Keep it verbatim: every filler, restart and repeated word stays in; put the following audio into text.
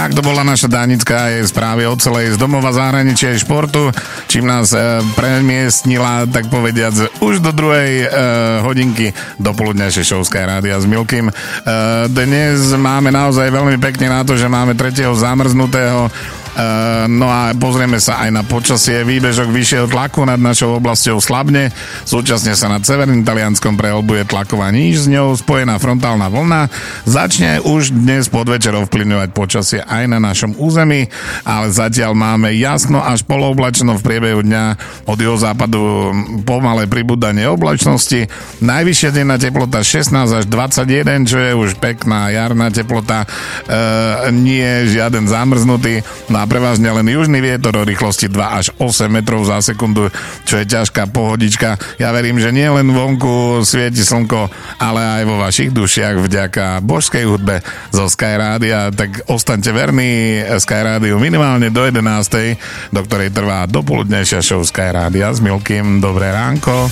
Tak to bola naša Danická, jej správy o celej z domova, zahraničia športu, čím nás e, premiestnila, tak povediac, už do druhej e, hodinky dopoludňajšej show Sky Rádia s Milkým. E, dnes máme naozaj veľmi pekne na to, že máme tretieho zamrznutého. Uh, no a pozrieme sa aj na počasie. Výbežok vyššieho tlaku nad našou oblasťou slabne, súčasne sa nad severným Talianskom prehlbuje tlaková níž, s ňou spojená frontálna vlna. Začne už dnes podvečer ovplyvňovať počasie aj na našom území, ale zatiaľ máme jasno až polooblačno, v priebehu dňa od juhozápadu pomalé pribúdanie oblačnosti. Najvyššia denná teplota šestnásť až dvadsaťjeden, čo je už pekná jarná teplota, uh, nie žiaden zamrznutý. No a prevažne len južný vietor o rýchlosti dva až osem metrov za sekundu, čo je ťažká pohodička. Ja verím, že nie len vonku svieti slnko, ale aj vo vašich dušiach vďaka božskej hudbe zo Sky Rádia. Tak ostaňte verní Sky Rádiu minimálne do jedenástej, do ktorej trvá dopoludnejšia show Sky Rádia s Milkým. Dobré ránko.